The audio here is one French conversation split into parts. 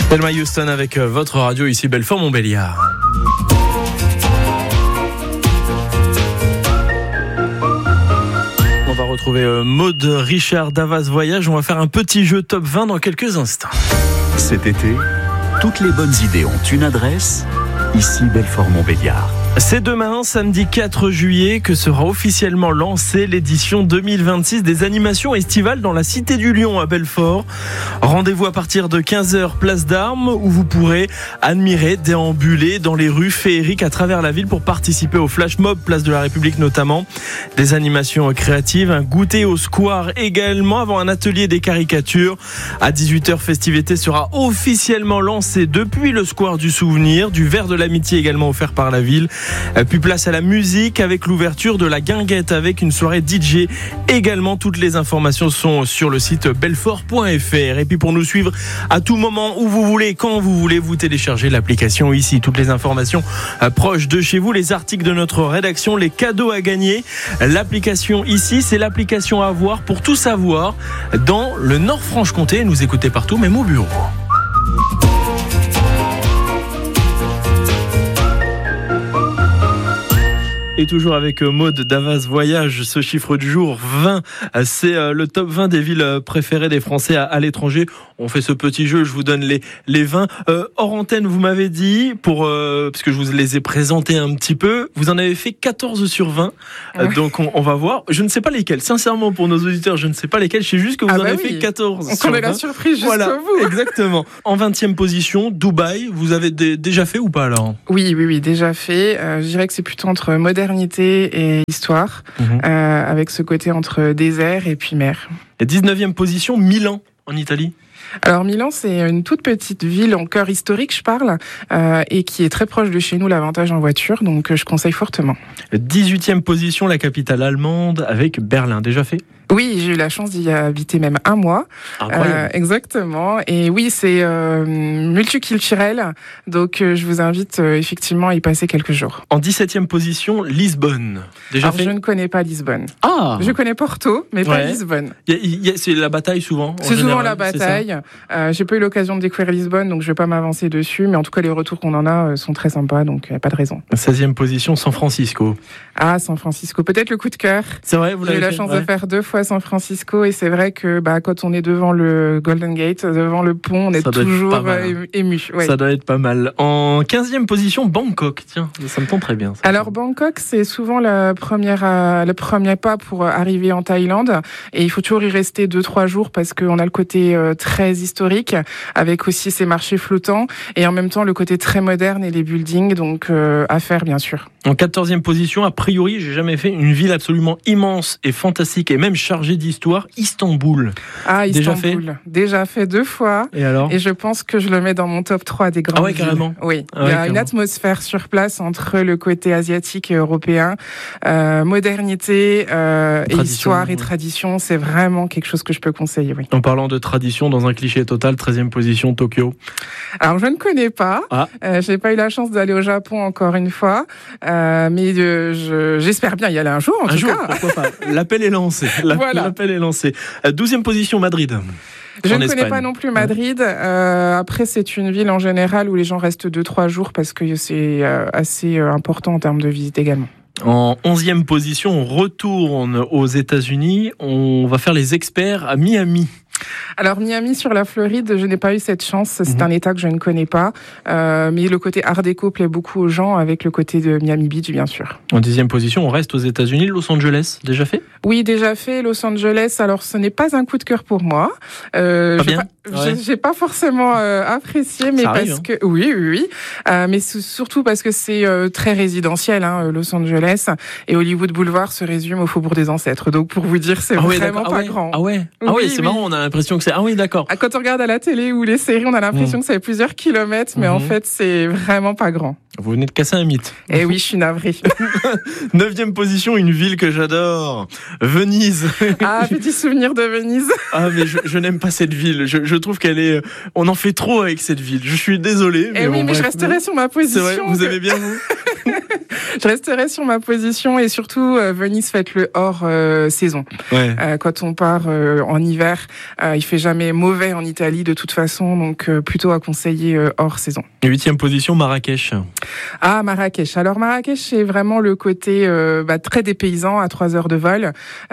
Thelma Houston avec votre radio ici Belfort-Montbéliard. On va retrouver Maud Richard d'Avas Voyage. On va faire un petit jeu top 20 dans quelques instants. Cet été, toutes les bonnes idées ont une adresse, ici Belfort-Montbéliard. C'est demain, samedi 4 juillet, que sera officiellement lancée l'édition 2026 des animations estivales dans la Cité du Lion à Belfort. Rendez-vous à partir de 15h, place d'Armes, où vous pourrez admirer, déambuler dans les rues féeriques à travers la ville pour participer au Flash Mob, place de la République notamment. Des animations créatives, un goûter au square également, avant un atelier des caricatures. À 18h, festivité sera officiellement lancée depuis le square du souvenir, du verre de l'amitié également offert par la ville. Puis place à la musique avec l'ouverture de la guinguette avec une soirée DJ. Également, toutes les informations sont sur le site belfort.fr. Et puis pour nous suivre à tout moment, où vous voulez, quand vous voulez, vous téléchargez l'application ici. Toutes les informations proches de chez vous, les articles de notre rédaction, les cadeaux à gagner. L'application ici, c'est l'application à avoir pour tout savoir dans le Nord-Franche-Comté. Nous écoutez partout, même au bureau. Et toujours avec Maud d'Avas Voyage, ce chiffre du jour 20, c'est le top 20 des villes préférées des Français à l'étranger. On fait ce petit jeu, je vous donne les 20. Hors antenne, vous m'avez dit, parce que je vous les ai présentés un petit peu, vous en avez fait 14 sur 20. Ouais. Donc on va voir. Je ne sais pas lesquels, sincèrement pour nos auditeurs, je ne sais pas lesquels, je sais juste que vous en avez fait 14 sur 20. On est la surprise jusqu'au bout. Exactement. En 20e position, Dubaï, vous avez déjà fait ou pas alors ? Oui, déjà fait. Je dirais que c'est plutôt entre modernité et histoire, avec ce côté entre désert et puis mer. La 19e position, Milan, en Italie. Alors Milan, c'est une toute petite ville en cœur historique, je parle, et qui est très proche de chez nous, l'avantage en voiture, donc je conseille fortement. 18e position, la capitale allemande, avec Berlin. Déjà fait ? Oui, j'ai eu la chance d'y habiter même un mois. Exactement. Et oui, c'est multiculturel, donc je vous invite effectivement à y passer quelques jours. En 17e position, Lisbonne. Déjà fait ? Je ne connais pas Lisbonne. Ah. Je connais Porto, mais pas Lisbonne. C'est la bataille souvent. C'est souvent la bataille. J'ai pas eu l'occasion de découvrir Lisbonne, donc je vais pas m'avancer dessus, mais en tout cas les retours qu'on en a sont très sympas, donc pas de raison. 16e position, San Francisco. Ah, San Francisco, peut-être le coup de cœur. C'est vrai, vous l'avez fait. J'ai eu la chance de faire 2 fois San Francisco, et c'est vrai que quand on est devant le Golden Gate, devant le pont, on est toujours ému. Ouais. Ça doit être pas mal. En 15e position, Bangkok. Tiens, ça me tente très bien. Alors Bangkok, c'est souvent le premier pas pour arriver en Thaïlande, et il faut toujours y rester 2-3 jours parce qu'on a le côté très historique, avec aussi ces marchés flottants, et en même temps le côté très moderne et les buildings, donc à faire bien sûr. En 14e position, a priori, j'ai jamais fait une ville absolument immense et fantastique et même chargée d'histoire, Istanbul. Ah, Istanbul. Déjà fait 2 fois. Et alors ? Et je pense que je le mets dans mon top 3 des grandes villes. Carrément. Oui. Il y a une atmosphère sur place entre le côté asiatique et européen, modernité, et histoire et tradition. C'est vraiment quelque chose que je peux conseiller, oui. En parlant de tradition, dans un cliché total, 13e position, Tokyo. Alors, je ne connais pas. J'ai pas eu la chance d'aller au Japon encore une fois. Mais j'espère bien y aller un jour, en tout cas. Pourquoi pas. L'appel est lancé. L'appel est lancé. 12e position, Madrid. Je ne connais pas non plus Madrid. Après, c'est une ville en général où les gens restent 2-3 jours parce que c'est assez important en termes de visite également. En 11e position, on retourne aux États-Unis. On va faire les experts à Miami. Alors Miami sur la Floride, je n'ai pas eu cette chance, c'est un état que je ne connais pas, mais le côté art déco plaît beaucoup aux gens, avec le côté de Miami Beach bien sûr. En 10e position, on reste aux États-Unis. Los Angeles, déjà fait ? Oui, déjà fait. Los Angeles, alors ce n'est pas un coup de cœur pour moi. J'ai pas forcément apprécié, mais que oui, mais surtout parce que c'est très résidentiel, Los Angeles, et Hollywood Boulevard se résume au Faubourg des Ancêtres. Donc pour vous dire, c'est vraiment pas grand. C'est marrant, on a l'impression que c'est... d'accord. Quand on regarde à la télé ou les séries, on a l'impression que ça fait plusieurs kilomètres, mais en fait, c'est vraiment pas grand. Vous venez de casser un mythe. Eh oui, je suis navrée. 9e position, une ville que j'adore, Venise. Ah, petit souvenir de Venise. Ah, mais je n'aime pas cette ville. Je trouve qu'elle est... On en fait trop avec cette ville. Je suis désolé. Mais je resterai sur ma position. C'est vrai, vous aimez bien, vous ? Je resterai sur ma position et surtout Venise, faites-le hors saison. Ouais. Quand on part en hiver, il fait jamais mauvais en Italie de toute façon, donc plutôt à conseiller hors saison. 8e position, Marrakech. Ah, Marrakech. Alors Marrakech, c'est vraiment le côté très dépaysant à 3 heures de vol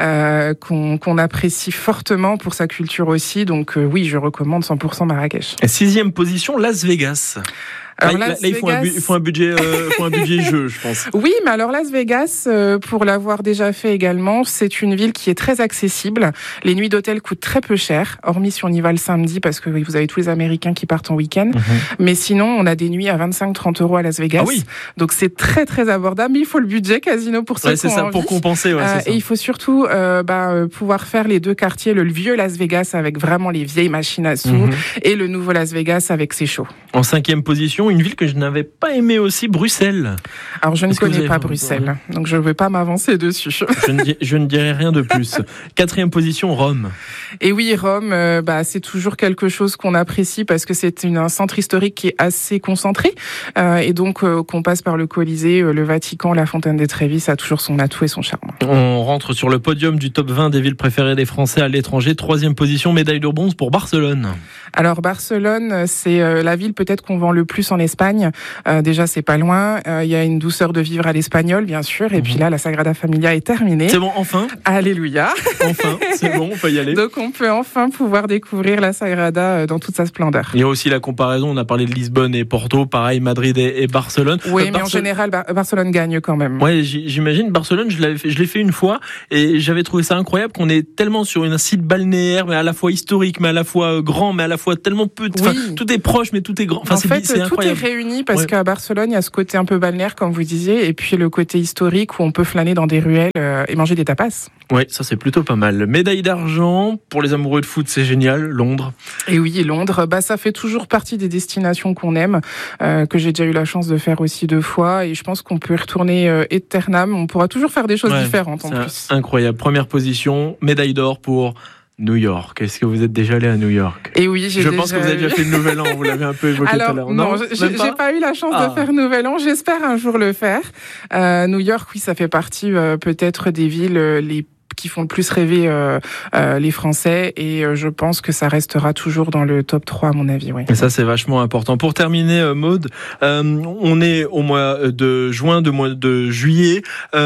qu'on apprécie fortement pour sa culture aussi. Donc oui, je recommande 100% Marrakech. 6e position, Las Vegas. Alors là, il faut un budget jeu, je pense. Oui, mais alors Las Vegas, pour l'avoir déjà fait également, c'est une ville qui est très accessible. Les nuits d'hôtel coûtent très peu cher, hormis si on y va le samedi, parce que vous avez tous les Américains qui partent en week-end. Mais sinon, on a des nuits à 25-30 euros à Las Vegas. Ah oui. Donc c'est très très abordable. Mais il faut le budget casino pour ceux qui ont envie. Pour compenser. Ouais, c'est ça. Et il faut surtout pouvoir faire les deux quartiers, le vieux Las Vegas avec vraiment les vieilles machines à sous et le nouveau Las Vegas avec ses shows. En 5e position, une ville que je n'avais pas aimée aussi, Bruxelles. Alors je ne connais pas Bruxelles, donc je ne vais pas m'avancer dessus. Je ne dirai rien de plus. 4e position, Rome. Et oui, Rome, c'est toujours quelque chose qu'on apprécie parce que c'est un centre historique qui est assez concentré. Et donc qu'on passe par le Colisée, le Vatican, la Fontaine de Trévi, ça a toujours son atout et son charme. On rentre sur le podium du top 20 des villes préférées des Français à l'étranger. 3e position, médaille de bronze pour Barcelone. Alors Barcelone, c'est la ville peut-être qu'on vend le plus en Espagne. Déjà, c'est pas loin. Il y a une douceur de vivre à l'espagnol, bien sûr. Et puis là, la Sagrada Familia est terminée. C'est bon, enfin. Alléluia. Enfin, c'est bon, on peut y aller. Donc, on peut enfin pouvoir découvrir la Sagrada dans toute sa splendeur. Il y a aussi la comparaison. On a parlé de Lisbonne et Porto. Pareil, Madrid et Barcelone. Oui, mais en général, Barcelone gagne quand même. Ouais, j'imagine. Barcelone, je l'ai fait une fois et j'avais trouvé ça incroyable qu'on est tellement sur un site balnéaire, mais à la fois historique, mais à la fois grand, mais à la fois tellement peu. Oui. Tout est proche, mais tout est grand. En fait, tout est réuni parce qu'à Barcelone, il y a ce côté un peu balnéaire, comme vous disiez, et puis le côté historique où on peut flâner dans des ruelles et manger des tapas. Oui, ça c'est plutôt pas mal. Médaille d'argent, pour les amoureux de foot, c'est génial. Londres. Et oui, Londres, ça fait toujours partie des destinations qu'on aime, que j'ai déjà eu la chance de faire aussi 2 fois, et je pense qu'on peut y retourner éternellement. On pourra toujours faire des choses différentes en plus. Incroyable. Première position, médaille d'or pour New York. Est-ce que vous êtes déjà allé à New York ? Et oui, je pense que vous avez déjà fait le Nouvel An. Vous l'avez un peu évoqué tout à l'heure. Non, j'ai pas eu la chance de faire Nouvel An. J'espère un jour le faire. New York, oui, ça fait partie peut-être des villes qui font le plus rêver les Français, et je pense que ça restera toujours dans le top 3 à mon avis. Oui. Et ça c'est vachement important. Pour terminer, Maude, on est au mois de juin, de juillet.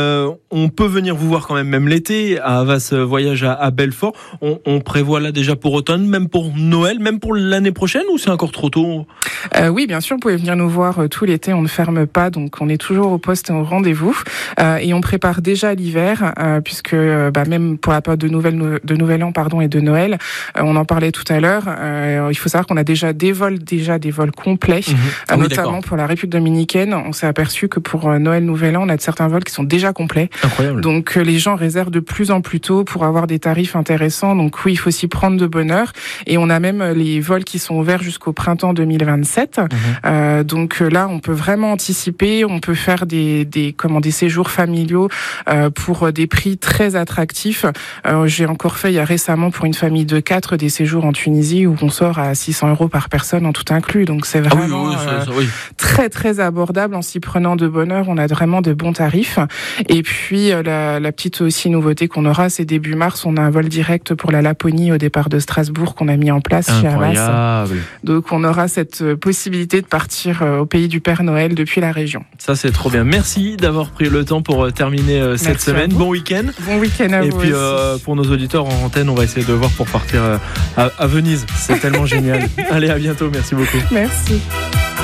On peut venir vous voir quand même l'été à Havas Voyage à Belfort. On prévoit là déjà pour automne, même pour Noël, même pour l'année prochaine, ou c'est encore trop tôt ? Oui, bien sûr, vous pouvez venir nous voir tout l'été. On ne ferme pas, donc on est toujours au poste et au rendez-vous. Et on prépare déjà l'hiver, puisque même pour la période de Nouvel An et de Noël, on en parlait tout à l'heure. Il faut savoir qu'on a déjà des vols complets, notamment pour la République dominicaine. On s'est aperçu que pour Noël, Nouvel An, on a certains vols qui sont déjà complets. Incroyable. Donc les gens réservent de plus en plus tôt pour avoir des tarifs intéressants. Donc oui, il faut s'y prendre de bonne heure. Et on a même les vols qui sont ouverts jusqu'au printemps 2027. Donc là, on peut vraiment anticiper. On peut faire des séjours familiaux pour des prix très attractifs. J'ai encore fait il y a récemment pour une famille de 4 des séjours en Tunisie où on sort à 600 € par personne en tout inclus. Donc c'est vraiment très très abordable en s'y prenant de bonne heure. On a vraiment de bons tarifs. Et puis la petite aussi nouveauté qu'on aura, c'est début mars, on a un vol direct pour la Laponie au départ de Strasbourg qu'on a mis en place chez Havas. Donc on aura cette possibilité de partir au pays du Père Noël depuis la région. Ça c'est trop bien. Merci d'avoir pris le temps pour terminer cette semaine. Bon week-end. Bon week-end à vous. Et puis pour nos auditeurs en antenne, on va essayer de voir pour partir à Venise. C'est tellement génial. Allez, à bientôt. Merci beaucoup. Merci.